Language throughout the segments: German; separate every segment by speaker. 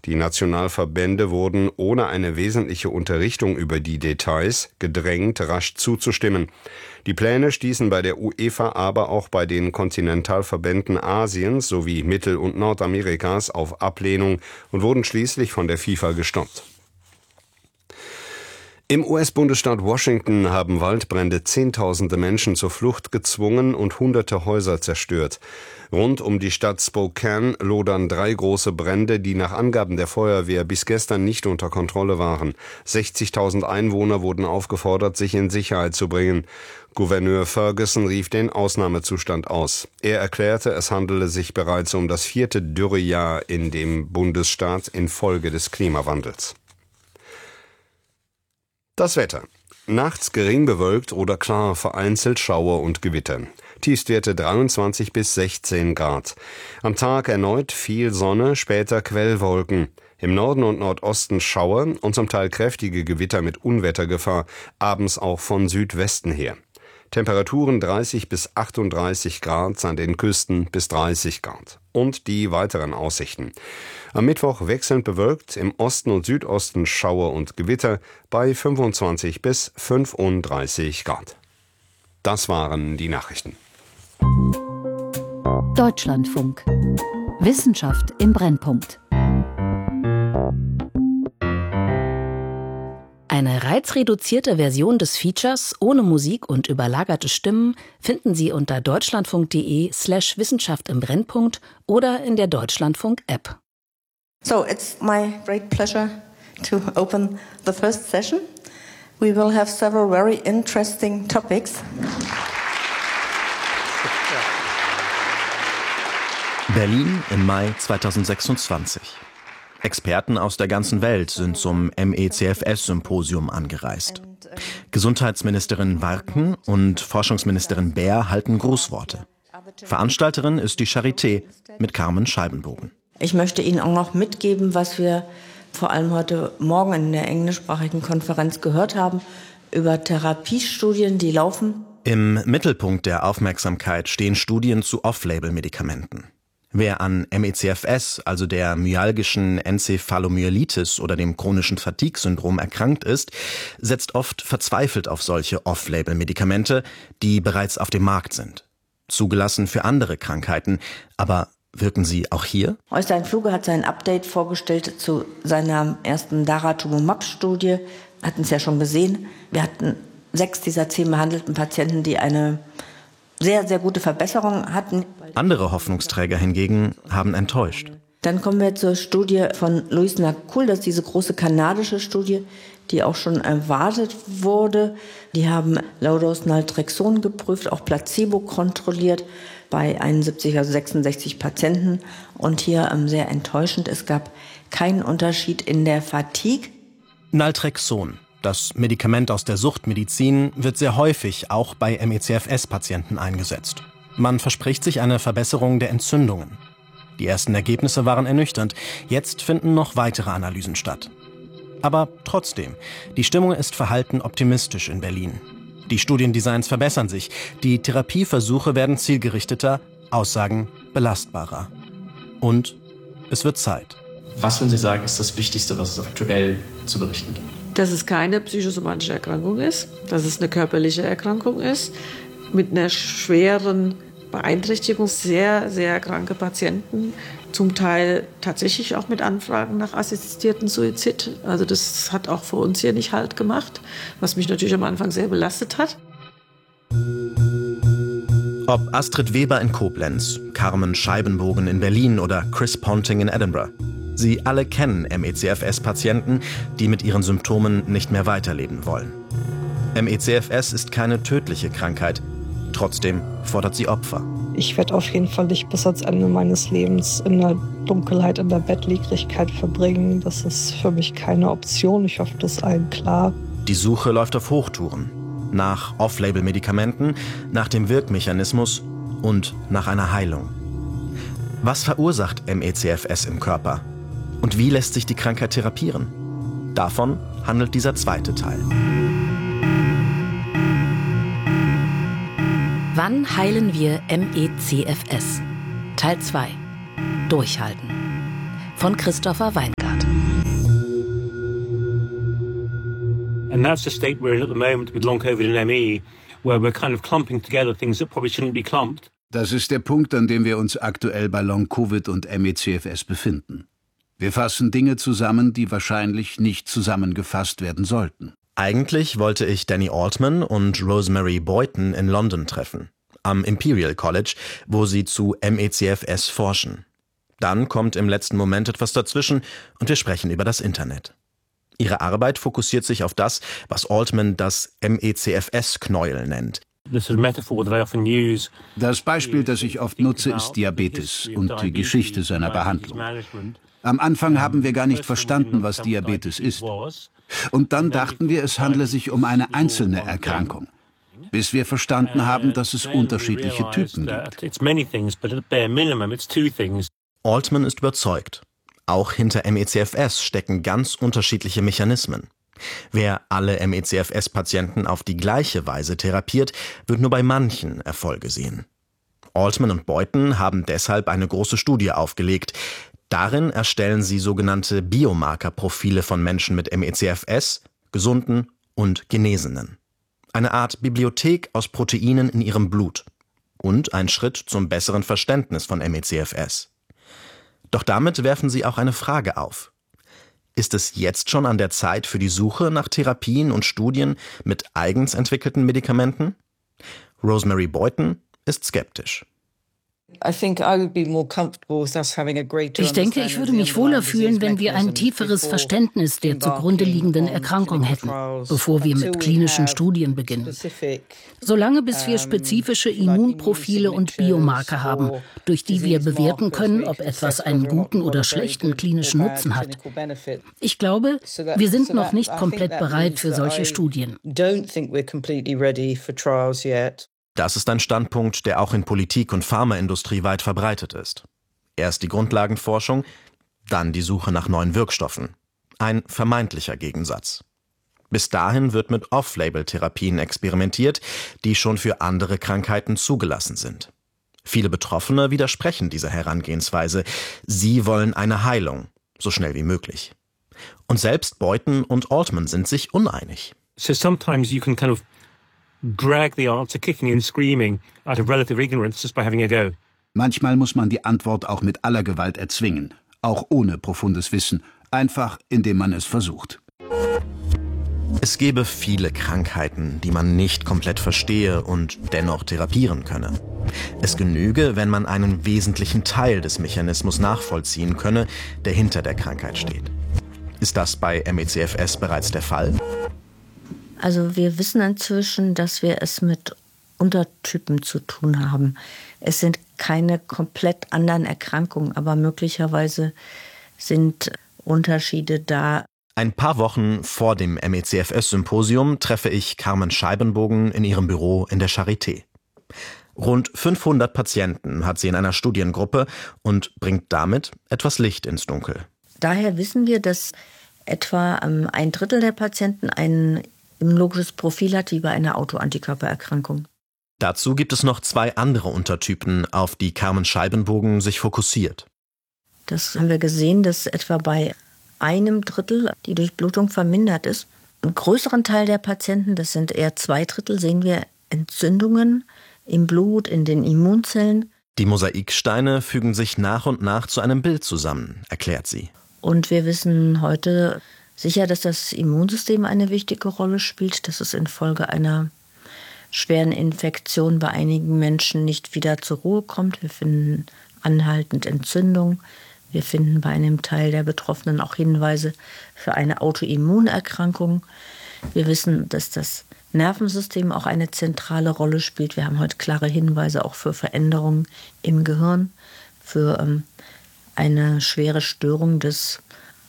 Speaker 1: Die Nationalverbände wurden ohne eine wesentliche Unterrichtung über die Details gedrängt, rasch zuzustimmen. Die Pläne stießen bei der UEFA, aber auch bei den Kontinentalverbänden Asiens sowie Mittel- und Nordamerikas auf Ablehnung und wurden schließlich von der FIFA gestoppt. Im US-Bundesstaat Washington haben Waldbrände Zehntausende Menschen zur Flucht gezwungen und hunderte Häuser zerstört. Rund um die Stadt Spokane lodern 3 große Brände, die nach Angaben der Feuerwehr bis gestern nicht unter Kontrolle waren. 60.000 Einwohner wurden aufgefordert, sich in Sicherheit zu bringen. Gouverneur Ferguson rief den Ausnahmezustand aus. Er erklärte, es handele sich bereits um das 4. Dürrejahr in dem Bundesstaat infolge des Klimawandels. Das Wetter. Nachts gering bewölkt oder klar, vereinzelt Schauer und Gewitter. Tiefstwerte 23 bis 16 Grad. Am Tag erneut viel Sonne, später Quellwolken. Im Norden und Nordosten Schauer und zum Teil kräftige Gewitter mit Unwettergefahr, abends auch von Südwesten her. Temperaturen 30 bis 38 Grad, an den Küsten bis 30 Grad. Und die weiteren Aussichten. Am Mittwoch wechselnd bewölkt, im Osten und Südosten Schauer und Gewitter bei 25 bis 35 Grad. Das waren die Nachrichten.
Speaker 2: Deutschlandfunk. Wissenschaft im Brennpunkt. Eine reizreduzierte Version des Features ohne Musik und überlagerte Stimmen finden Sie unter deutschlandfunk.de/Wissenschaft im Brennpunkt oder in der Deutschlandfunk-App.
Speaker 3: So, it's my great pleasure to open the first session. We will have several very interesting topics.
Speaker 4: Berlin im Mai 2026. Experten aus der ganzen Welt sind zum MECFS-Symposium angereist. Gesundheitsministerin Warken und Forschungsministerin Baer halten Grußworte. Veranstalterin ist die Charité mit Carmen Scheibenbogen.
Speaker 3: Ich möchte Ihnen auch noch mitgeben, was wir vor allem heute Morgen in der englischsprachigen Konferenz gehört haben, über Therapiestudien, die laufen.
Speaker 4: Im Mittelpunkt der Aufmerksamkeit stehen Studien zu Off-Label-Medikamenten. Wer an MECFS, also der myalgischen Enzephalomyelitis oder dem chronischen Fatigue-Syndrom erkrankt ist, setzt oft verzweifelt auf solche Off-Label-Medikamente, die bereits auf dem Markt sind. Zugelassen für andere Krankheiten, aber wirken sie auch hier?
Speaker 3: Øystein Fluge hat sein Update vorgestellt zu seiner ersten Daratumumab-Studie. Wir hatten es ja schon gesehen. Wir hatten 6 dieser 10 behandelten Patienten, die eine sehr, sehr gute Verbesserung hatten.
Speaker 4: Andere Hoffnungsträger hingegen haben enttäuscht.
Speaker 3: Dann kommen wir zur Studie von Louise Nakul. Das ist diese große kanadische Studie, die auch schon erwartet wurde. Die haben Low-Dose Naltrexon geprüft, auch Placebo kontrolliert bei 71, also 66 Patienten. Und hier sehr enttäuschend, es gab keinen Unterschied in der Fatigue.
Speaker 4: Naltrexon, das Medikament aus der Suchtmedizin, wird sehr häufig auch bei MECFS-Patienten eingesetzt. Man verspricht sich eine Verbesserung der Entzündungen. Die ersten Ergebnisse waren ernüchternd. Jetzt finden noch weitere Analysen statt. Aber trotzdem, die Stimmung ist verhalten optimistisch in Berlin. Die Studiendesigns verbessern sich, die Therapieversuche werden zielgerichteter, Aussagen belastbarer. Und es wird Zeit.
Speaker 5: Was würden Sie sagen, ist das Wichtigste, was es aktuell zu berichten gibt?
Speaker 6: Dass es keine psychosomatische Erkrankung ist, dass es eine körperliche Erkrankung ist, mit einer schweren Beeinträchtigung, sehr, sehr kranke Patienten, zum Teil tatsächlich auch mit Anfragen nach assistierten Suizid. Also das hat auch für uns hier nicht Halt gemacht, was mich natürlich am Anfang sehr belastet hat.
Speaker 4: Ob Astrid Weber in Koblenz, Carmen Scheibenbogen in Berlin oder Chris Ponting in Edinburgh. Sie alle kennen MECFS-Patienten, die mit ihren Symptomen nicht mehr weiterleben wollen. MECFS ist keine tödliche Krankheit. Trotzdem fordert sie Opfer.
Speaker 7: Ich werde auf jeden Fall nicht bis ans Ende meines Lebens in der Dunkelheit, in der Bettlägerigkeit verbringen. Das ist für mich keine Option. Ich hoffe, das ist allen klar.
Speaker 4: Die Suche läuft auf Hochtouren. Nach Off-Label-Medikamenten, nach dem Wirkmechanismus und nach einer Heilung. Was verursacht MECFS im Körper? Und wie lässt sich die Krankheit therapieren? Davon handelt dieser zweite Teil.
Speaker 2: Wann heilen wir MECFS? Teil 2. Durchhalten. Von Christopher Weingart.
Speaker 8: And that's the state we're in at the moment with long COVID and ME, where we're kind of clumping together things that probably shouldn't be clumped.
Speaker 9: Das ist der Punkt, an dem wir uns aktuell bei Long-Covid und ME/CFS befinden. Wir fassen Dinge zusammen, die wahrscheinlich nicht zusammengefasst werden sollten.
Speaker 4: Eigentlich wollte ich Danny Altman und Rosemary Boyton in London treffen, am Imperial College, wo sie zu ME/CFS forschen. Dann kommt im letzten Moment etwas dazwischen und wir sprechen über das Internet. Ihre Arbeit fokussiert sich auf das, was Altman das ME/CFS-Knäuel nennt.
Speaker 9: Das Beispiel, das ich oft nutze, ist Diabetes und die Geschichte seiner Behandlung. Am Anfang haben wir gar nicht verstanden, was Diabetes ist. Und dann dachten wir, es handle sich um eine einzelne Erkrankung, bis wir verstanden haben, dass es unterschiedliche Typen gibt.
Speaker 4: Altman ist überzeugt. Auch hinter ME/CFS stecken ganz unterschiedliche Mechanismen. Wer alle ME/CFS-Patienten auf die gleiche Weise therapiert, wird nur bei manchen Erfolge sehen. Altman und Boyton haben deshalb eine große Studie aufgelegt. Darin erstellen sie sogenannte Biomarkerprofile von Menschen mit ME/CFS, Gesunden und Genesenen. Eine Art Bibliothek aus Proteinen in ihrem Blut. Und ein Schritt zum besseren Verständnis von ME/CFS. Doch damit werfen sie auch eine Frage auf. Ist es jetzt schon an der Zeit für die Suche nach Therapien und Studien mit eigens entwickelten Medikamenten? Rosemary Boyton ist skeptisch.
Speaker 10: Ich denke, ich würde mich wohler fühlen, wenn wir ein tieferes Verständnis der zugrunde liegenden Erkrankung hätten, bevor wir mit klinischen Studien beginnen. Solange bis wir spezifische Immunprofile und Biomarker haben, durch die wir bewerten können, ob etwas einen guten oder schlechten klinischen Nutzen hat. Ich glaube, wir sind noch nicht komplett bereit für solche Studien.
Speaker 4: Das ist ein Standpunkt, der auch in Politik und Pharmaindustrie weit verbreitet ist. Erst die Grundlagenforschung, dann die Suche nach neuen Wirkstoffen. Ein vermeintlicher Gegensatz. Bis dahin wird mit Off-Label-Therapien experimentiert, die schon für andere Krankheiten zugelassen sind. Viele Betroffene widersprechen dieser Herangehensweise. Sie wollen eine Heilung, so schnell wie möglich. Und selbst Boyton und Altman sind sich uneinig.
Speaker 8: So sometimes you can kind of drag the answer kicking and screaming out of relative ignorance just by having a go.
Speaker 9: Manchmal muss man die Antwort auch mit aller Gewalt erzwingen, auch ohne profundes Wissen, einfach indem man es versucht.
Speaker 4: Es gäbe viele Krankheiten, die man nicht komplett verstehe und dennoch therapieren könne. Es genüge, wenn man einen wesentlichen Teil des Mechanismus nachvollziehen könne, der hinter der Krankheit steht. Ist das bei ME/CFS bereits der Fall?
Speaker 3: Also wir wissen inzwischen, dass wir es mit Untertypen zu tun haben. Es sind keine komplett anderen Erkrankungen, aber möglicherweise sind Unterschiede da.
Speaker 4: Ein paar Wochen vor dem ME/CFS-Symposium treffe ich Carmen Scheibenbogen in ihrem Büro in der Charité. Rund 500 Patienten hat sie in einer Studiengruppe und bringt damit etwas Licht ins Dunkel.
Speaker 3: Daher wissen wir, dass etwa 1/3 der Patienten ein immunologisches Profil hat wie bei einer Autoantikörpererkrankung.
Speaker 4: Dazu gibt es noch 2 andere Untertypen, auf die Carmen Scheibenbogen sich fokussiert.
Speaker 3: Das haben wir gesehen, dass etwa bei 1/3 die Durchblutung vermindert ist. Im größeren Teil der Patienten, das sind eher 2/3, sehen wir Entzündungen im Blut, in den Immunzellen.
Speaker 4: Die Mosaiksteine fügen sich nach und nach zu einem Bild zusammen, erklärt sie.
Speaker 3: Und wir wissen heute sicher, dass das Immunsystem eine wichtige Rolle spielt, dass es infolge einer schweren Infektion bei einigen Menschen nicht wieder zur Ruhe kommt. Wir finden anhaltend Entzündung. Wir finden bei einem Teil der Betroffenen auch Hinweise für eine Autoimmunerkrankung. Wir wissen, dass das Nervensystem auch eine zentrale Rolle spielt. Wir haben heute klare Hinweise auch für Veränderungen im Gehirn, für eine schwere Störung des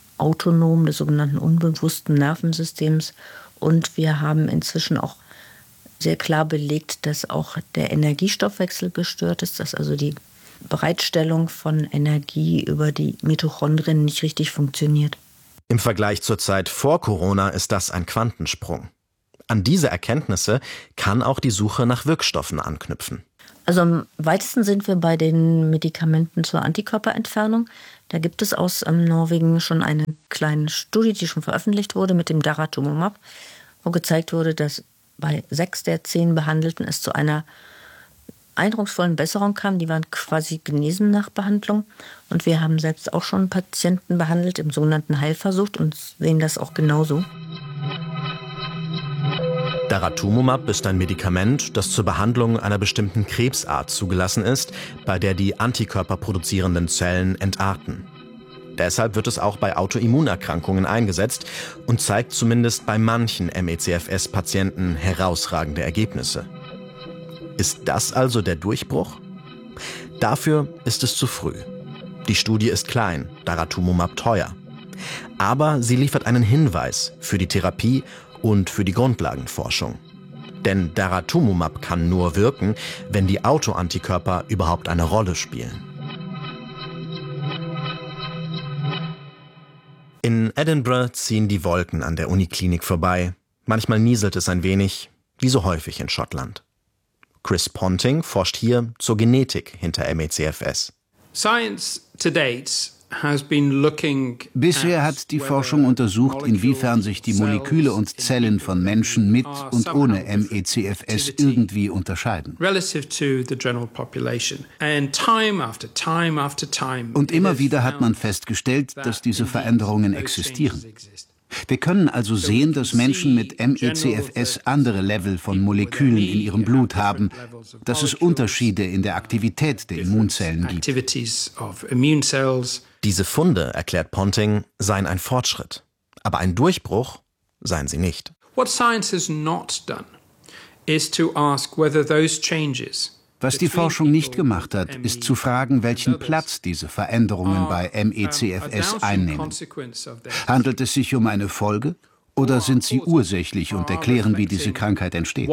Speaker 3: sogenannten unbewussten Nervensystems. Und wir haben inzwischen auch sehr klar belegt, dass auch der Energiestoffwechsel gestört ist, dass also die Bereitstellung von Energie über die Mitochondrien nicht richtig funktioniert.
Speaker 4: Im Vergleich zur Zeit vor Corona ist das ein Quantensprung. An diese Erkenntnisse kann auch die Suche nach Wirkstoffen anknüpfen.
Speaker 3: Also am weitesten sind wir bei den Medikamenten zur Antikörperentfernung. Da gibt es aus Norwegen schon eine kleine Studie, die schon veröffentlicht wurde mit dem Daratumumab. wo gezeigt wurde, dass bei 6 der 10 Behandelten es zu einer eindrucksvollen Besserung kam. Die waren quasi genesen nach Behandlung. Und wir haben selbst auch schon Patienten behandelt im sogenannten Heilversuch und sehen das auch genauso.
Speaker 4: Daratumumab ist ein Medikament, das zur Behandlung einer bestimmten Krebsart zugelassen ist, bei der die antikörperproduzierenden Zellen entarten. Deshalb wird es auch bei Autoimmunerkrankungen eingesetzt und zeigt zumindest bei manchen ME/CFS-Patienten herausragende Ergebnisse. Ist das also der Durchbruch? Dafür ist es zu früh. Die Studie ist klein, Daratumumab teuer. Aber sie liefert einen Hinweis für die Therapie und für die Grundlagenforschung. Denn Daratumumab kann nur wirken, wenn die Autoantikörper überhaupt eine Rolle spielen. In Edinburgh ziehen die Wolken an der Uniklinik vorbei. Manchmal nieselt es ein wenig, wie so häufig in Schottland. Chris Ponting forscht hier zur Genetik hinter ME/CFS.
Speaker 9: Bisher hat die Forschung untersucht, inwiefern sich die Moleküle und Zellen von Menschen mit und ohne ME/CFS irgendwie unterscheiden. Und immer wieder hat man festgestellt, dass diese Veränderungen existieren. Wir können also sehen, dass Menschen mit ME/CFS andere Level von Molekülen in ihrem Blut haben, dass es Unterschiede in der Aktivität der Immunzellen gibt.
Speaker 4: Diese Funde, erklärt Ponting, seien ein Fortschritt. Aber ein Durchbruch seien sie nicht.
Speaker 9: Was die Forschung nicht gemacht hat, ist zu fragen, welchen Platz diese Veränderungen bei ME/CFS einnehmen. Handelt es sich um eine Folge oder sind sie ursächlich und erklären, wie diese Krankheit entsteht?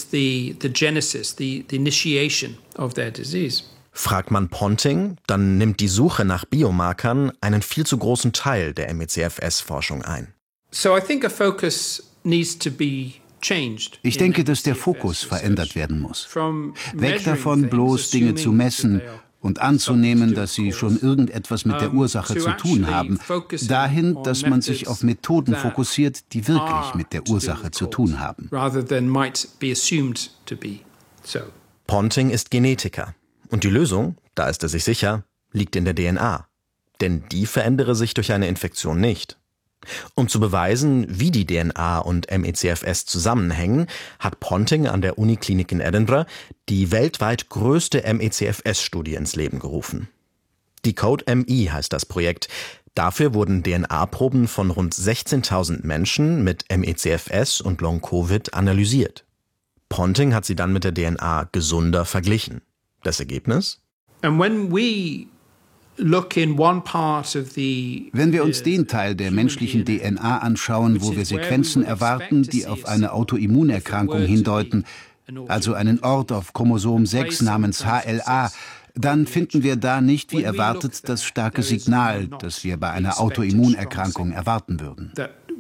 Speaker 4: Fragt man Ponting, dann nimmt die Suche nach Biomarkern einen viel zu großen Teil der ME/CFS-Forschung ein.
Speaker 9: Ich denke, dass der Fokus verändert werden muss. Weg davon, bloß Dinge zu messen und anzunehmen, dass sie schon irgendetwas mit der Ursache zu tun haben, dahin, dass man sich auf Methoden fokussiert, die wirklich mit der Ursache zu tun haben.
Speaker 4: Ponting ist Genetiker. Und die Lösung, da ist er sich sicher, liegt in der DNA. Denn die verändere sich durch eine Infektion nicht. Um zu beweisen, wie die DNA und ME/CFS zusammenhängen, hat Ponting an der Uniklinik in Edinburgh die weltweit größte ME/CFS-Studie ins Leben gerufen. Decode-ME heißt das Projekt. Dafür wurden DNA-Proben von rund 16.000 Menschen mit ME/CFS und Long-Covid analysiert. Ponting hat sie dann mit der DNA gesunder verglichen. Das Ergebnis?
Speaker 9: Wenn wir uns den Teil der menschlichen DNA anschauen, wo wir Sequenzen erwarten, die auf eine Autoimmunerkrankung hindeuten, also einen Ort auf Chromosom 6 namens HLA, dann finden wir da nicht wie erwartet das starke Signal, das wir bei einer Autoimmunerkrankung erwarten würden.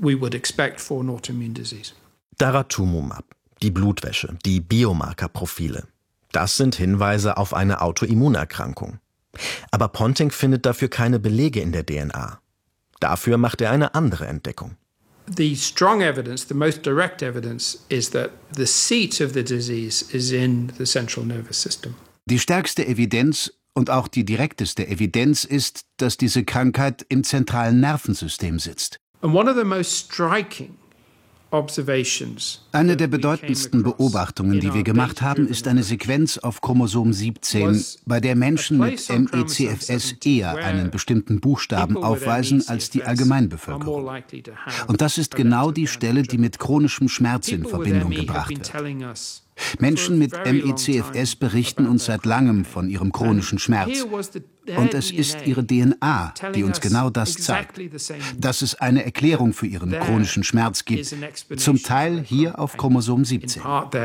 Speaker 4: Daratumumab, die Blutwäsche, die Biomarkerprofile. Das sind Hinweise auf eine Autoimmunerkrankung. Aber Ponting findet dafür keine Belege in der DNA. Dafür macht er eine andere Entdeckung.
Speaker 11: The strong evidence, the most direct evidence, is that the seat of the disease is in the central nervous system.
Speaker 9: Die stärkste Evidenz und auch die direkteste Evidenz ist, dass diese Krankheit im zentralen Nervensystem sitzt.
Speaker 11: And one of the most striking
Speaker 9: Eine der bedeutendsten Beobachtungen, die wir gemacht haben, ist eine Sequenz auf Chromosom 17, bei der Menschen mit ME/CFS eher einen bestimmten Buchstaben aufweisen als die Allgemeinbevölkerung. Und das ist genau die Stelle, die mit chronischem Schmerz in Verbindung gebracht wird. Menschen mit ME/CFS berichten uns seit langem von ihrem chronischen Schmerz. Und es ist ihre DNA, die uns genau das zeigt. Dass es eine Erklärung für ihren chronischen Schmerz gibt, zum Teil hier auf Chromosom 17.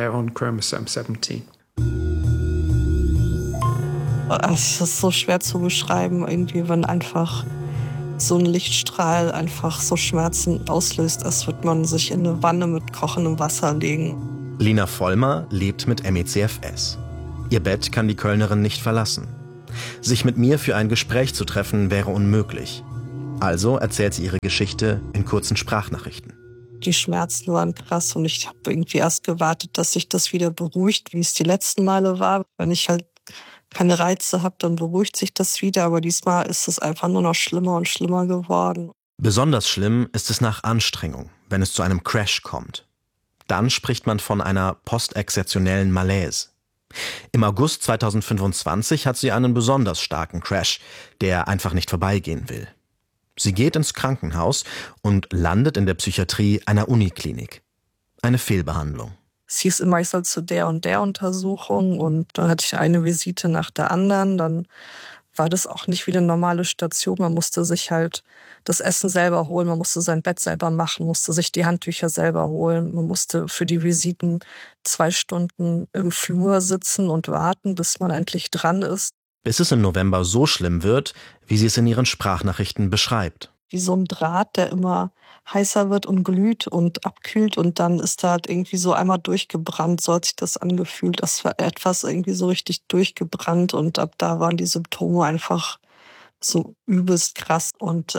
Speaker 7: Es ist so schwer zu beschreiben, irgendwie, wenn einfach so ein Lichtstrahl einfach so Schmerzen auslöst, als würde man sich in eine Wanne mit kochendem Wasser legen.
Speaker 4: Lina Vollmer lebt mit ME/CFS. Ihr Bett kann die Kölnerin nicht verlassen. Sich mit mir für ein Gespräch zu treffen, wäre unmöglich. Also erzählt sie ihre Geschichte in kurzen Sprachnachrichten.
Speaker 7: Die Schmerzen waren krass und ich habe irgendwie erst gewartet, dass sich das wieder beruhigt, wie es die letzten Male war. Wenn ich halt keine Reize habe, dann beruhigt sich das wieder. Aber diesmal ist es einfach nur noch schlimmer und schlimmer geworden.
Speaker 4: Besonders schlimm ist es nach Anstrengung, wenn es zu einem Crash kommt. Dann spricht man von einer postexertionellen Malaise. Im August 2025 hat sie einen besonders starken Crash, der einfach nicht vorbeigehen will. Sie geht ins Krankenhaus und landet in der Psychiatrie einer Uniklinik. Eine Fehlbehandlung.
Speaker 7: Es hieß immer, ich soll zu der und der Untersuchung und dann hatte ich eine Visite nach der anderen. Dann war das auch nicht wie eine normale Station. Man musste sich halt das Essen selber holen, man musste sein Bett selber machen, musste sich die Handtücher selber holen. Man musste für die Visiten 2 Stunden im Flur sitzen und warten, bis man endlich dran ist.
Speaker 4: Bis es im November so schlimm wird, wie sie es in ihren Sprachnachrichten beschreibt.
Speaker 7: Wie so ein Draht, der immer heißer wird und glüht und abkühlt und dann ist da halt irgendwie so einmal durchgebrannt, so hat sich das angefühlt. Das war etwas irgendwie so richtig durchgebrannt und ab da waren die Symptome einfach so übelst krass und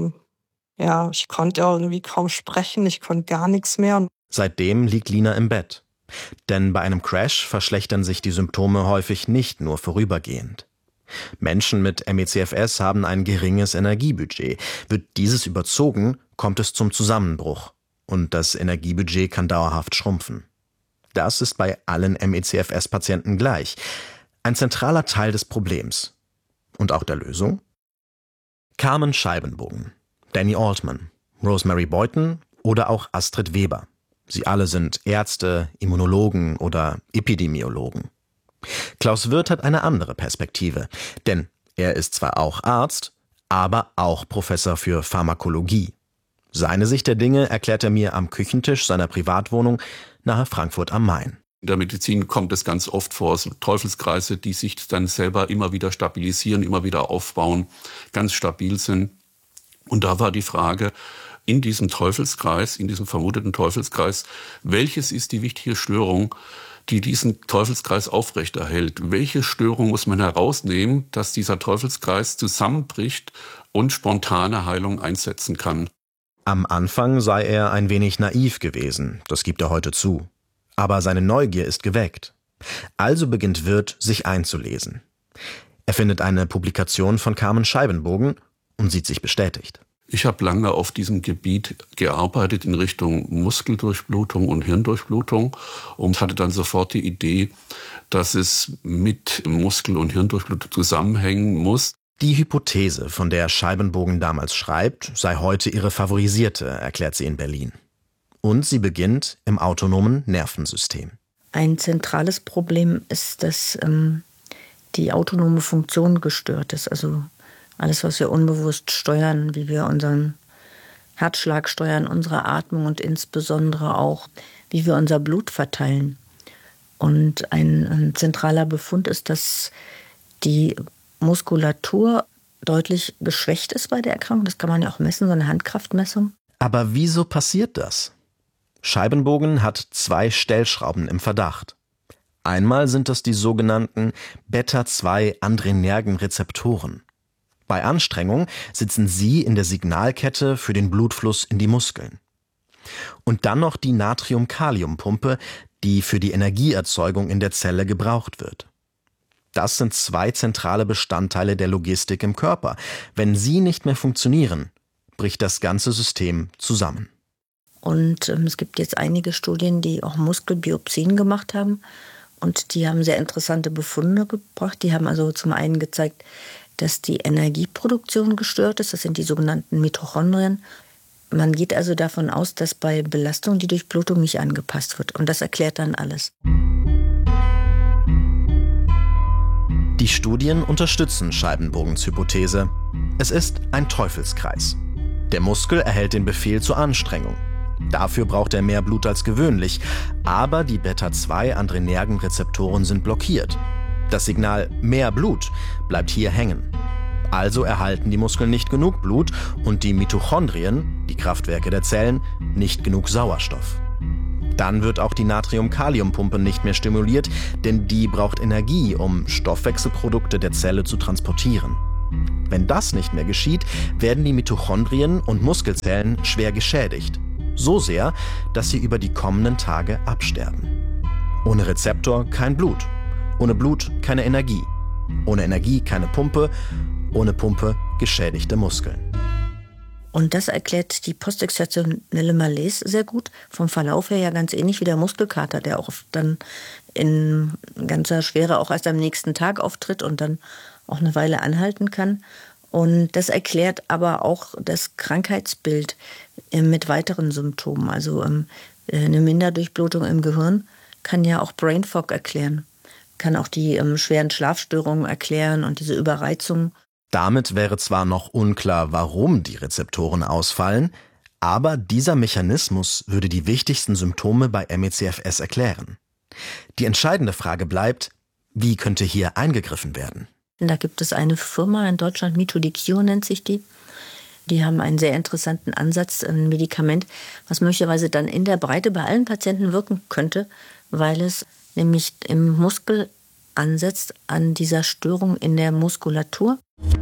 Speaker 7: ich konnte auch irgendwie kaum sprechen, ich konnte gar nichts mehr.
Speaker 4: Seitdem liegt Lina im Bett. Denn bei einem Crash verschlechtern sich die Symptome häufig nicht nur vorübergehend. Menschen mit ME/CFS haben ein geringes Energiebudget. Wird dieses überzogen, kommt es zum Zusammenbruch. Und das Energiebudget kann dauerhaft schrumpfen. Das ist bei allen ME/CFS-Patienten gleich. Ein zentraler Teil des Problems. Und auch der Lösung? Carmen Scheibenbogen, Danny Altman, Rosemary Boyton oder auch Astrid Weber. Sie alle sind Ärzte, Immunologen oder Epidemiologen. Klaus Wirth hat eine andere Perspektive, denn er ist zwar auch Arzt, aber auch Professor für Pharmakologie. Seine Sicht der Dinge erklärt er mir am Küchentisch seiner Privatwohnung nahe Frankfurt am Main.
Speaker 12: In der Medizin kommt es ganz oft vor, so Teufelskreise, die sich dann selber immer wieder stabilisieren, immer wieder aufbauen, ganz stabil sind. Und da war die Frage, in diesem Teufelskreis, in diesem vermuteten Teufelskreis, welches ist die wichtige Störung, die diesen Teufelskreis aufrechterhält? Welche Störung muss man herausnehmen, dass dieser Teufelskreis zusammenbricht und spontane Heilung einsetzen kann?
Speaker 4: Am Anfang sei er ein wenig naiv gewesen, das gibt er heute zu. Aber seine Neugier ist geweckt. Also beginnt Wirth, sich einzulesen. Er findet eine Publikation von Carmen Scheibenbogen und sieht sich bestätigt.
Speaker 12: Ich habe lange auf diesem Gebiet gearbeitet in Richtung Muskeldurchblutung und Hirndurchblutung und hatte dann sofort die Idee, dass es mit Muskel- und Hirndurchblutung zusammenhängen muss.
Speaker 4: Die Hypothese, von der Scheibenbogen damals schreibt, sei heute ihre favorisierte, erklärt sie in Berlin. Und sie beginnt im autonomen Nervensystem.
Speaker 3: Ein zentrales Problem ist, dass die autonome Funktion gestört ist. Also alles, was wir unbewusst steuern, wie wir unseren Herzschlag steuern, unsere Atmung und insbesondere auch, wie wir unser Blut verteilen. Und ein zentraler Befund ist, dass die Muskulatur deutlich geschwächt ist bei der Erkrankung. Das kann man ja auch messen, so eine Handkraftmessung.
Speaker 4: Aber wieso passiert das? Scheibenbogen hat 2 Stellschrauben im Verdacht. Einmal sind das die sogenannten Beta-2-adrenergen Rezeptoren. Bei Anstrengung sitzen sie in der Signalkette für den Blutfluss in die Muskeln. Und dann noch die Natrium-Kalium-Pumpe, die für die Energieerzeugung in der Zelle gebraucht wird. Das sind 2 zentrale Bestandteile der Logistik im Körper. Wenn sie nicht mehr funktionieren, bricht das ganze System zusammen.
Speaker 3: Und es gibt jetzt einige Studien, die auch Muskelbiopsien gemacht haben. Und die haben sehr interessante Befunde gebracht. Die haben also zum einen gezeigt, dass die Energieproduktion gestört ist. Das sind die sogenannten Mitochondrien. Man geht also davon aus, dass bei Belastung die Durchblutung nicht angepasst wird. Und das erklärt dann alles.
Speaker 4: Die Studien unterstützen Scheibenbogens Hypothese. Es ist ein Teufelskreis. Der Muskel erhält den Befehl zur Anstrengung. Dafür braucht er mehr Blut als gewöhnlich, aber die Beta-2-adrenergen Rezeptoren sind blockiert. Das Signal mehr Blut bleibt hier hängen. Also erhalten die Muskeln nicht genug Blut und die Mitochondrien, die Kraftwerke der Zellen, nicht genug Sauerstoff. Dann wird auch die Natrium-Kalium-Pumpe nicht mehr stimuliert, denn die braucht Energie, um Stoffwechselprodukte der Zelle zu transportieren. Wenn das nicht mehr geschieht, werden die Mitochondrien und Muskelzellen schwer geschädigt. So sehr, dass sie über die kommenden Tage absterben. Ohne Rezeptor kein Blut. Ohne Blut keine Energie. Ohne Energie keine Pumpe. Ohne Pumpe geschädigte Muskeln.
Speaker 3: Und das erklärt die postexertionelle Malaise sehr gut. Vom Verlauf her ja ganz ähnlich wie der Muskelkater, der auch dann in ganzer Schwere auch erst am nächsten Tag auftritt und dann auch eine Weile anhalten kann. Und das erklärt aber auch das Krankheitsbild mit weiteren Symptomen. Also eine Minderdurchblutung im Gehirn kann ja auch Brain Fog erklären, kann auch die schweren Schlafstörungen erklären und diese Überreizung.
Speaker 4: Damit wäre zwar noch unklar, warum die Rezeptoren ausfallen, aber dieser Mechanismus würde die wichtigsten Symptome bei ME/CFS erklären. Die entscheidende Frage bleibt, wie könnte hier eingegriffen werden?
Speaker 3: Da gibt es eine Firma in Deutschland, Methodicure nennt sich die. Die haben einen sehr interessanten Ansatz, ein Medikament, was möglicherweise dann in der Breite bei allen Patienten wirken könnte, weil es nämlich im Muskel ansetzt an dieser Störung in der Muskulatur.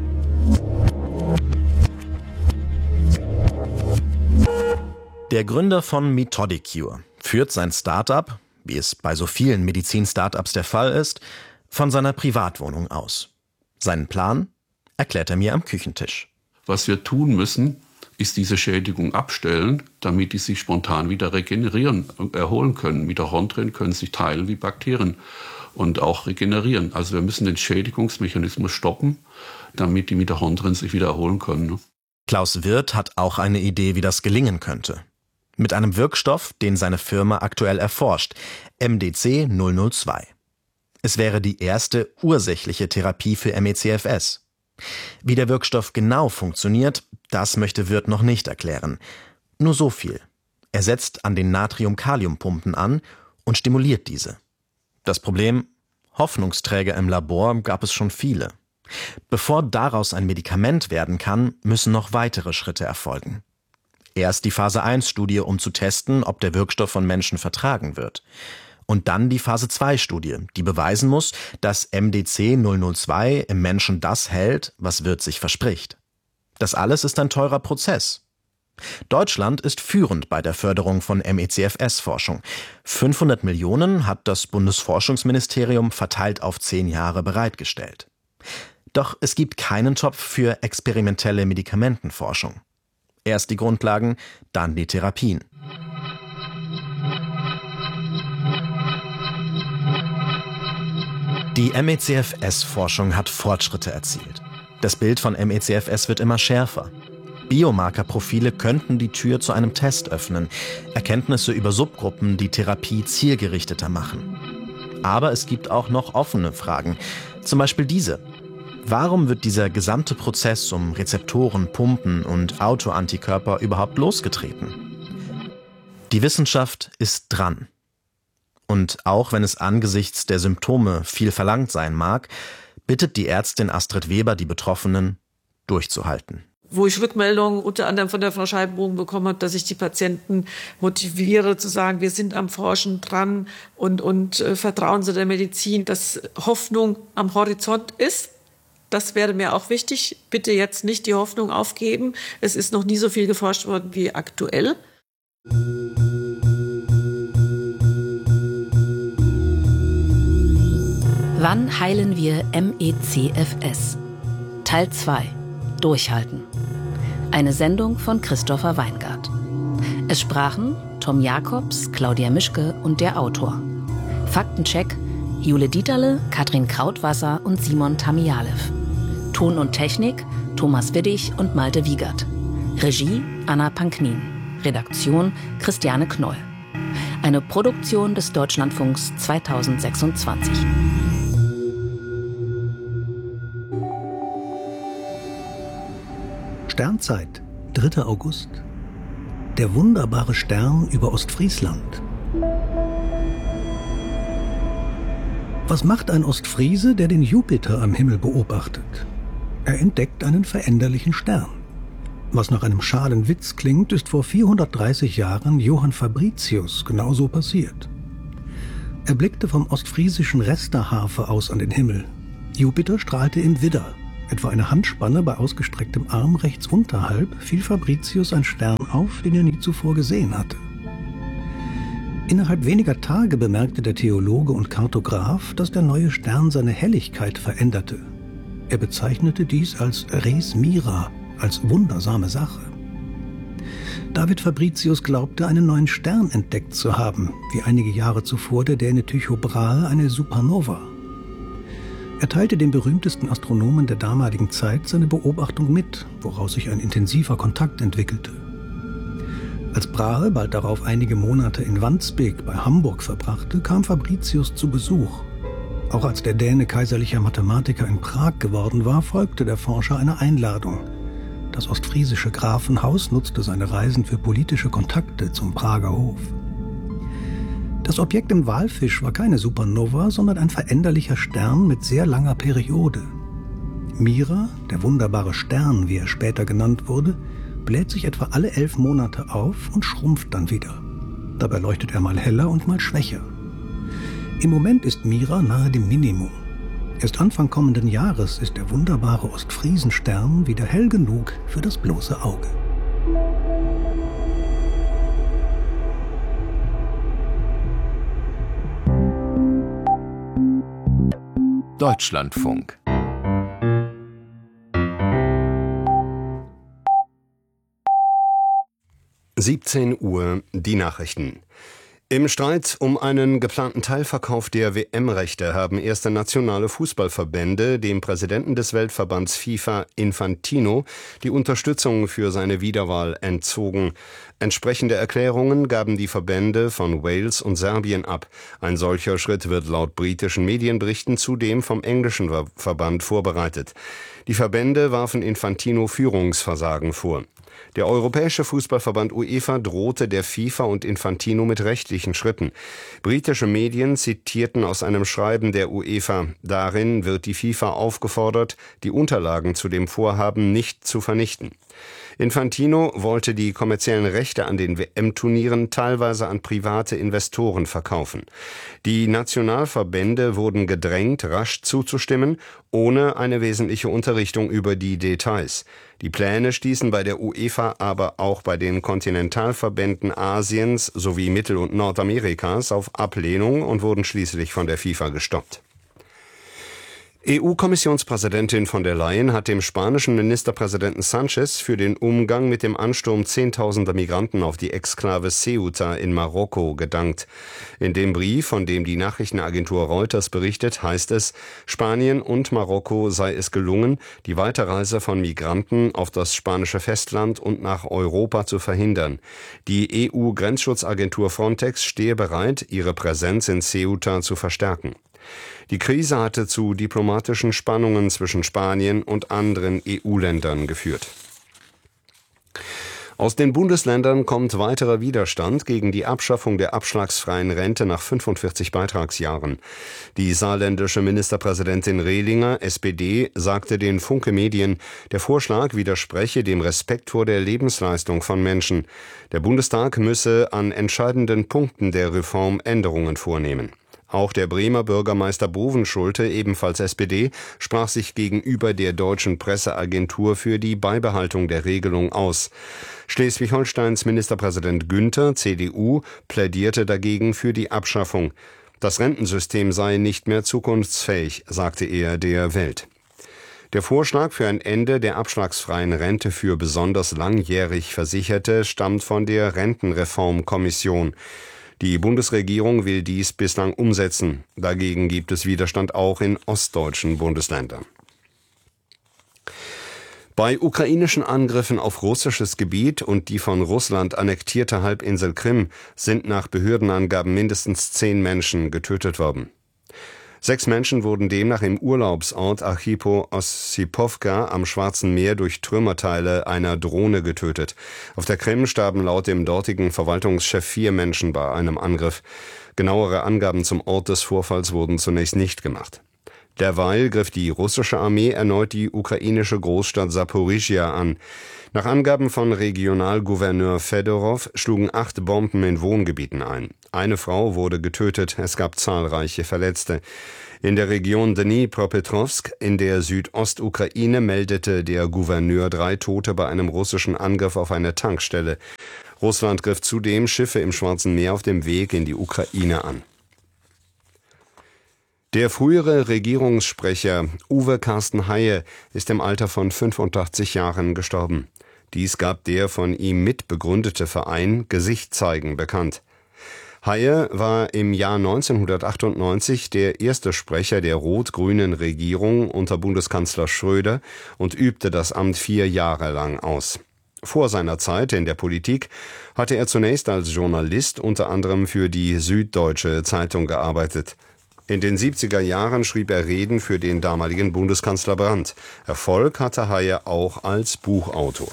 Speaker 4: Der Gründer von Methodicure führt sein Start-up, wie es bei so vielen Medizin-Startups der Fall ist, von seiner Privatwohnung aus. Seinen Plan erklärt er mir am Küchentisch.
Speaker 12: Was wir tun müssen, ist diese Schädigung abstellen, damit die sich spontan wieder regenerieren und erholen können. Mitochondrien können sich teilen wie Bakterien und auch regenerieren. Also wir müssen den Schädigungsmechanismus stoppen, damit die Mitochondrien sich wieder erholen können.
Speaker 4: Klaus Wirth hat auch eine Idee, wie das gelingen könnte. Mit einem Wirkstoff, den seine Firma aktuell erforscht, MDC-002. Es wäre die erste ursächliche Therapie für ME/CFS. Wie der Wirkstoff genau funktioniert, das möchte Wirth noch nicht erklären. Nur so viel. Er setzt an den Natrium-Kalium-Pumpen an und stimuliert diese. Das Problem? Hoffnungsträger im Labor gab es schon viele. Bevor daraus ein Medikament werden kann, müssen noch weitere Schritte erfolgen. Erst die Phase-1-Studie, um zu testen, ob der Wirkstoff von Menschen vertragen wird. Und dann die Phase-2-Studie, die beweisen muss, dass MDC-002 im Menschen das hält, was Wirth sich verspricht. Das alles ist ein teurer Prozess. Deutschland ist führend bei der Förderung von ME/CFS-Forschung. 500 Millionen hat das Bundesforschungsministerium verteilt auf 10 Jahre bereitgestellt. Doch es gibt keinen Topf für experimentelle Medikamentenforschung. Erst die Grundlagen, dann die Therapien. Die ME/CFS-Forschung hat Fortschritte erzielt. Das Bild von ME/CFS wird immer schärfer. Biomarkerprofile könnten die Tür zu einem Test öffnen, Erkenntnisse über Subgruppen die Therapie zielgerichteter machen. Aber es gibt auch noch offene Fragen, zum Beispiel diese. Warum wird dieser gesamte Prozess um Rezeptoren, Pumpen und Autoantikörper überhaupt losgetreten? Die Wissenschaft ist dran. Und auch wenn es angesichts der Symptome viel verlangt sein mag, bittet die Ärztin Astrid Weber die Betroffenen, durchzuhalten.
Speaker 6: Wo ich Rückmeldungen unter anderem von der Frau Scheibenbogen bekommen habe, dass ich die Patienten motiviere zu sagen, wir sind am Forschen dran und vertrauen Sie der Medizin, dass Hoffnung am Horizont ist. Das wäre mir auch wichtig. Bitte jetzt nicht die Hoffnung aufgeben. Es ist noch nie so viel geforscht worden wie aktuell.
Speaker 2: Wann heilen wir ME/CFS? Teil 2. Durchhalten. Eine Sendung von Christopher Weingart. Es sprachen Tom Jakobs, Claudia Mischke und der Autor. Faktencheck: Jule Dieterle, Katrin Krautwasser und Simon Tamialev. Ton und Technik: Thomas Widdig und Malte Wiegert. Regie: Anna Panknin. Redaktion: Christiane Knoll. Eine Produktion des Deutschlandfunks 2026.
Speaker 13: Sternzeit, 3. August. Der wunderbare Stern über Ostfriesland. Was macht ein Ostfriese, der den Jupiter am Himmel beobachtet? Er entdeckt einen veränderlichen Stern. Was nach einem schalen Witz klingt, ist vor 430 Jahren Johann Fabricius genauso passiert. Er blickte vom ostfriesischen Resterhafe aus an den Himmel. Jupiter strahlte im Widder. Etwa eine Handspanne bei ausgestrecktem Arm rechts unterhalb fiel Fabricius ein Stern auf, den er nie zuvor gesehen hatte. Innerhalb weniger Tage bemerkte der Theologe und Kartograf, dass der neue Stern seine Helligkeit veränderte. Er bezeichnete dies als Res Mira, als wundersame Sache. David Fabricius glaubte, einen neuen Stern entdeckt zu haben, wie einige Jahre zuvor der Däne Tycho Brahe eine Supernova. Er teilte dem berühmtesten Astronomen der damaligen Zeit seine Beobachtung mit, woraus sich ein intensiver Kontakt entwickelte. Als Brahe bald darauf einige Monate in Wandsbek bei Hamburg verbrachte, kam Fabricius zu Besuch. Auch als der Däne kaiserlicher Mathematiker in Prag geworden war, folgte der Forscher einer Einladung. Das ostfriesische Grafenhaus nutzte seine Reisen für politische Kontakte zum Prager Hof. Das Objekt im Walfisch war keine Supernova, sondern ein veränderlicher Stern mit sehr langer Periode. Mira, der wunderbare Stern, wie er später genannt wurde, bläht sich etwa alle 11 Monate auf und schrumpft dann wieder. Dabei leuchtet er mal heller und mal schwächer. Im Moment ist Mira nahe dem Minimum. Erst Anfang kommenden Jahres ist der wunderbare Ostfriesenstern wieder hell genug für das bloße Auge.
Speaker 14: Deutschlandfunk.
Speaker 1: Uhr, die Nachrichten. Im Streit um einen geplanten Teilverkauf der WM-Rechte haben erste nationale Fußballverbände dem Präsidenten des Weltverbands FIFA Infantino die Unterstützung für seine Wiederwahl entzogen. Entsprechende Erklärungen gaben die Verbände von Wales und Serbien ab. Ein solcher Schritt wird laut britischen Medienberichten zudem vom englischen Verband vorbereitet. Die Verbände warfen Infantino Führungsversagen vor. Der Europäische Fußballverband UEFA drohte der FIFA und Infantino mit rechtlichen Schritten. Britische Medien zitierten aus einem Schreiben der UEFA. Darin wird die FIFA aufgefordert, die Unterlagen zu dem Vorhaben nicht zu vernichten. Infantino wollte die kommerziellen Rechte an den WM-Turnieren teilweise an private Investoren verkaufen. Die Nationalverbände wurden gedrängt, rasch zuzustimmen, ohne eine wesentliche Unterrichtung über die Details. Die Pläne stießen bei der UEFA aber auch bei den Kontinentalverbänden Asiens sowie Mittel- und Nordamerikas auf Ablehnung und wurden schließlich von der FIFA gestoppt. EU-Kommissionspräsidentin von der Leyen hat dem spanischen Ministerpräsidenten Sánchez für den Umgang mit dem Ansturm Zehntausender Migranten auf die Exklave Ceuta in Marokko gedankt. In dem Brief, von dem die Nachrichtenagentur Reuters berichtet, heißt es, Spanien und Marokko sei es gelungen, die Weiterreise von Migranten auf das spanische Festland und nach Europa zu verhindern. Die EU-Grenzschutzagentur Frontex stehe bereit, ihre Präsenz in Ceuta zu verstärken. Die Krise hatte zu diplomatischen Spannungen zwischen Spanien und anderen EU-Ländern geführt. Aus den Bundesländern kommt weiterer Widerstand gegen die Abschaffung der abschlagsfreien Rente nach 45 Beitragsjahren. Die saarländische Ministerpräsidentin Rehlinger, SPD, sagte den Funke Medien, der Vorschlag widerspreche dem Respekt vor der Lebensleistung von Menschen. Der Bundestag müsse an entscheidenden Punkten der Reform Änderungen vornehmen. Auch der Bremer Bürgermeister Bovenschulte, ebenfalls SPD, sprach sich gegenüber der deutschen Presseagentur für die Beibehaltung der Regelung aus. Schleswig-Holsteins Ministerpräsident Günther, CDU, plädierte dagegen für die Abschaffung. Das Rentensystem sei nicht mehr zukunftsfähig, sagte er der Welt. Der Vorschlag für ein Ende der abschlagsfreien Rente für besonders langjährig Versicherte stammt von der Rentenreformkommission. Die Bundesregierung will dies bislang umsetzen. Dagegen gibt es Widerstand auch in ostdeutschen Bundesländern. Bei ukrainischen Angriffen auf russisches Gebiet und die von Russland annektierte Halbinsel Krim sind nach Behördenangaben mindestens 10 Menschen getötet worden. 6 Menschen wurden demnach im Urlaubsort Archipo-Ossipowka am Schwarzen Meer durch Trümmerteile einer Drohne getötet. Auf der Krim starben laut dem dortigen Verwaltungschef 4 Menschen bei einem Angriff. Genauere Angaben zum Ort des Vorfalls wurden zunächst nicht gemacht. Derweil griff die russische Armee erneut die ukrainische Großstadt Saporizhia an. Nach Angaben von Regionalgouverneur Fedorov schlugen 8 Bomben in Wohngebieten ein. Eine Frau wurde getötet, es gab zahlreiche Verletzte. In der Region Dnipropetrovsk in der Südostukraine meldete der Gouverneur 3 Tote bei einem russischen Angriff auf eine Tankstelle. Russland griff zudem Schiffe im Schwarzen Meer auf dem Weg in die Ukraine an. Der frühere Regierungssprecher Uwe Carsten Haie ist im Alter von 85 Jahren gestorben. Dies gab der von ihm mitbegründete Verein Gesicht zeigen bekannt. Haie war im Jahr 1998 der erste Sprecher der rot-grünen Regierung unter Bundeskanzler Schröder und übte das Amt 4 Jahre lang aus. Vor seiner Zeit in der Politik hatte er zunächst als Journalist unter anderem für die Süddeutsche Zeitung gearbeitet. In den 70er Jahren schrieb er Reden für den damaligen Bundeskanzler Brandt. Erfolg hatte Haie auch als Buchautor.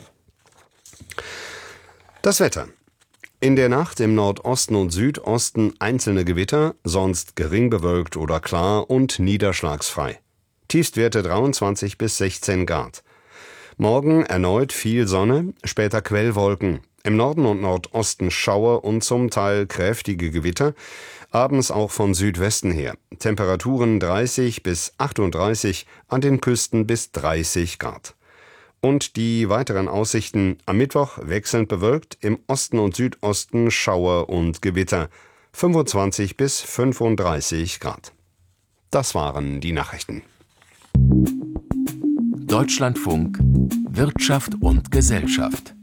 Speaker 1: Das Wetter. In der Nacht im Nordosten und Südosten einzelne Gewitter, sonst gering bewölkt oder klar und niederschlagsfrei. Tiefstwerte 23 bis 16 Grad. Morgen erneut viel Sonne, später Quellwolken. Im Norden und Nordosten Schauer und zum Teil kräftige Gewitter. Abends auch von Südwesten her. Temperaturen 30 bis 38, an den Küsten bis 30 Grad. Und die weiteren Aussichten: am Mittwoch wechselnd bewölkt, im Osten und Südosten Schauer und Gewitter. 25 bis 35 Grad. Das waren die Nachrichten.
Speaker 14: Deutschlandfunk Wirtschaft und Gesellschaft.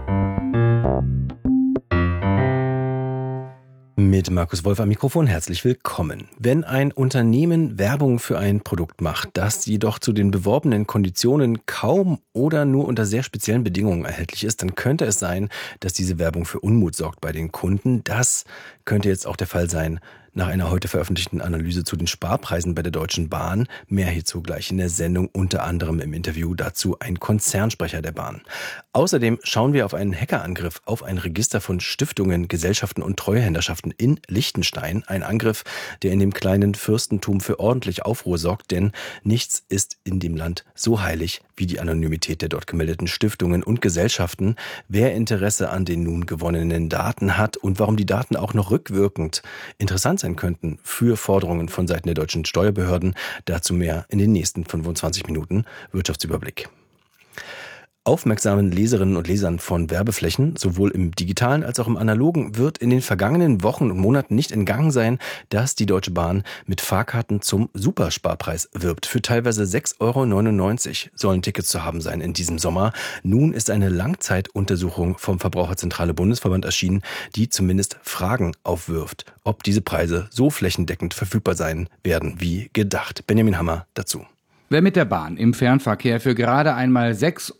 Speaker 15: Mit Markus Wolf am Mikrofon, herzlich willkommen. Wenn ein Unternehmen Werbung für ein Produkt macht, das jedoch zu den beworbenen Konditionen kaum oder nur unter sehr speziellen Bedingungen erhältlich ist, dann könnte es sein, dass diese Werbung für Unmut sorgt bei den Kunden. Das könnte jetzt auch der Fall sein nach einer heute veröffentlichten Analyse zu den Sparpreisen bei der Deutschen Bahn. Mehr hierzu gleich in der Sendung, unter anderem im Interview dazu ein Konzernsprecher der Bahn. Außerdem schauen wir auf einen Hackerangriff auf ein Register von Stiftungen, Gesellschaften und Treuhänderschaften in Liechtenstein. Ein Angriff, der in dem kleinen Fürstentum für ordentlich Aufruhr sorgt, denn nichts ist in dem Land so heilig wie die Anonymität der dort gemeldeten Stiftungen und Gesellschaften. Wer Interesse an den nun gewonnenen Daten hat und warum die Daten auch noch rückwirkend interessant sein könnten für Forderungen von Seiten der deutschen Steuerbehörden, dazu mehr in den nächsten 25 Minuten Wirtschaftsüberblick. Aufmerksamen Leserinnen und Lesern von Werbeflächen, sowohl im digitalen als auch im analogen, wird in den vergangenen Wochen und Monaten nicht entgangen sein, dass die Deutsche Bahn mit Fahrkarten zum Supersparpreis wirbt. Für teilweise 6,99 € sollen Tickets zu haben sein in diesem Sommer. Nun ist eine Langzeituntersuchung vom Verbraucherzentrale Bundesverband erschienen, die zumindest Fragen aufwirft, ob diese Preise so flächendeckend verfügbar sein werden wie gedacht. Benjamin Hammer dazu.
Speaker 16: Wer mit der Bahn im Fernverkehr für gerade einmal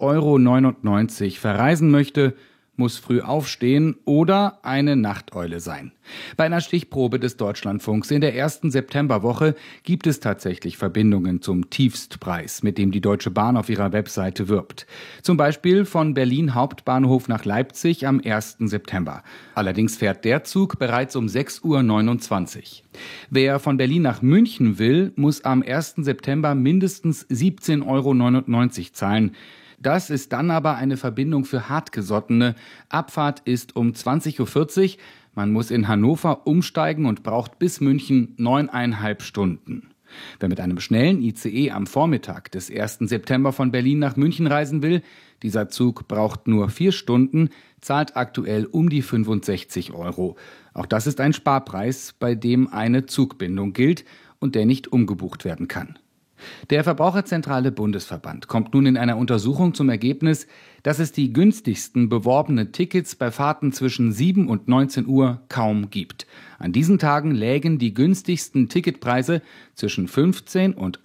Speaker 16: 6,99 € verreisen möchte, muss früh aufstehen oder eine Nachteule sein. Bei einer Stichprobe des Deutschlandfunks in der ersten Septemberwoche gibt es tatsächlich Verbindungen zum Tiefstpreis, mit dem die Deutsche Bahn auf ihrer Webseite wirbt. Zum Beispiel von Berlin Hauptbahnhof nach Leipzig am 1. September. Allerdings fährt der Zug bereits um 6,29 Uhr. Wer von Berlin nach München will, muss am 1. September mindestens 17,99 € zahlen. Das ist dann aber eine Verbindung für Hartgesottene. Abfahrt ist um 20:40 Uhr. Man muss in Hannover umsteigen und braucht bis München 9,5 Stunden. Wer mit einem schnellen ICE am Vormittag des 1. September von Berlin nach München reisen will, dieser Zug braucht nur 4 Stunden, zahlt aktuell um die 65 €. Auch das ist ein Sparpreis, bei dem eine Zugbindung gilt und der nicht umgebucht werden kann. Der Verbraucherzentrale Bundesverband kommt nun in einer Untersuchung zum Ergebnis, dass es die günstigsten beworbenen Tickets bei Fahrten zwischen 7 und 19 Uhr kaum gibt. An diesen Tagen lägen die günstigsten Ticketpreise zwischen 15 und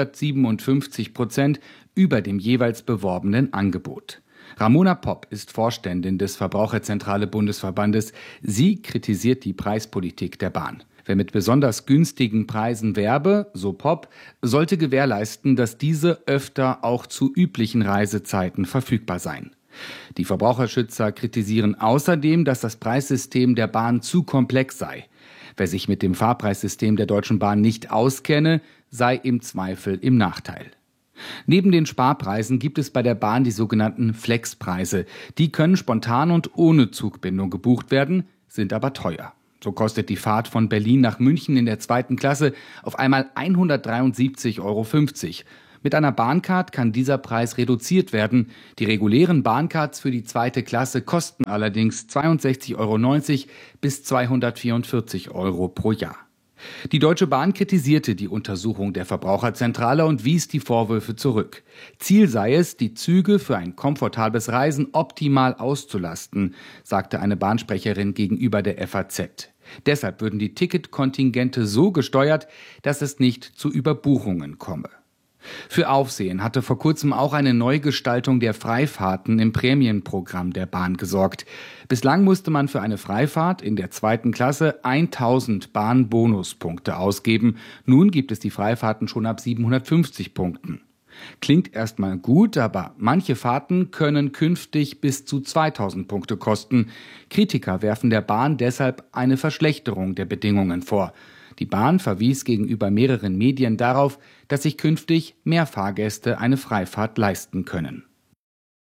Speaker 16: 157% über dem jeweils beworbenen Angebot. Ramona Popp ist Vorständin des Verbraucherzentrale Bundesverbandes. Sie kritisiert die Preispolitik der Bahn. Wer mit besonders günstigen Preisen werbe, so Popp, sollte gewährleisten, dass diese öfter auch zu üblichen Reisezeiten verfügbar seien. Die Verbraucherschützer kritisieren außerdem, dass das Preissystem der Bahn zu komplex sei. Wer sich mit dem Fahrpreissystem der Deutschen Bahn nicht auskenne, sei im Zweifel im Nachteil. Neben den Sparpreisen gibt es bei der Bahn die sogenannten Flexpreise. Die können spontan und ohne Zugbindung gebucht werden, sind aber teuer. So kostet die Fahrt von Berlin nach München in der 2. Klasse auf einmal 173,50 Euro. Mit einer Bahncard kann dieser Preis reduziert werden. Die regulären Bahncards für die 2. Klasse kosten allerdings 62,90 Euro bis 244 Euro pro Jahr. Die Deutsche Bahn kritisierte die Untersuchung der Verbraucherzentrale und wies die Vorwürfe zurück. Ziel sei es, die Züge für ein komfortables Reisen optimal auszulasten, sagte eine Bahnsprecherin gegenüber der FAZ. Deshalb würden die Ticketkontingente so gesteuert, dass es nicht zu Überbuchungen komme. Für Aufsehen hatte vor kurzem auch eine Neugestaltung der Freifahrten im Prämienprogramm der Bahn gesorgt. Bislang musste man für eine Freifahrt in der 2. Klasse 1000 Bahnbonuspunkte ausgeben. Nun gibt es die Freifahrten schon ab 750 Punkten. Klingt erstmal gut, aber manche Fahrten können künftig bis zu 2000 Punkte kosten. Kritiker werfen der Bahn deshalb eine Verschlechterung der Bedingungen vor. Die Bahn verwies gegenüber mehreren Medien darauf, dass sich künftig mehr Fahrgäste eine Freifahrt leisten können.